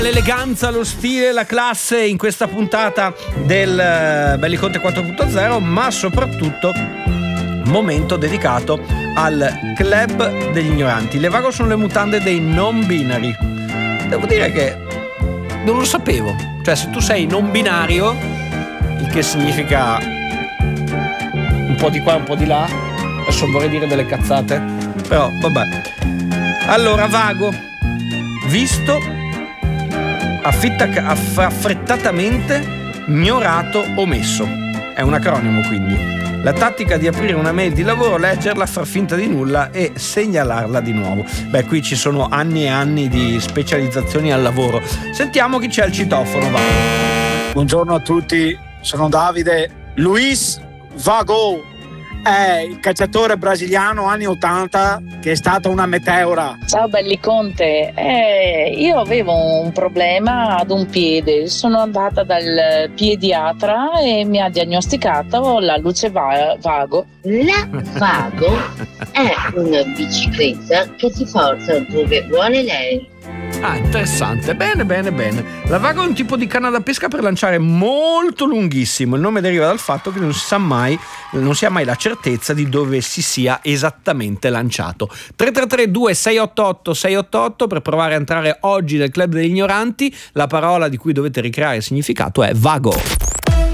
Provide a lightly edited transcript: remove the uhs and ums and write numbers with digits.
L'eleganza, lo stile, la classe in questa puntata del Belliconte 4.0, ma soprattutto momento dedicato al club degli ignoranti. Le Vago sono le mutande dei non binary. Devo dire che non lo sapevo. Cioè, se tu sei non binario, il che significa un po' di qua, un po' di là, adesso vorrei dire delle cazzate, però vabbè. Allora, Vago, visto, affrettatamente, ignorato, omesso. È un acronimo, quindi. La tattica di aprire una mail di lavoro, leggerla, far finta di nulla e segnalarla di nuovo. Beh, qui ci sono anni e anni di specializzazioni al lavoro. Sentiamo chi c'è al citofono, va. Buongiorno a tutti, sono Davide. Luis Vago è il calciatore brasiliano anni 80 che è stata una meteora. Ciao Belliconte, io avevo un problema ad un piede, sono andata dal pediatra e mi ha diagnosticato la luce Vago. La Vago è una bicicletta che ti porta dove vuole lei. Ah, interessante. Bene. La Vago è un tipo di canna da pesca per lanciare molto lunghissimo. Il nome deriva dal fatto che non si ha mai la certezza di dove si sia esattamente lanciato. 333-2688-688 per provare a entrare oggi nel club degli ignoranti. La parola di cui dovete ricreare il significato è Vago.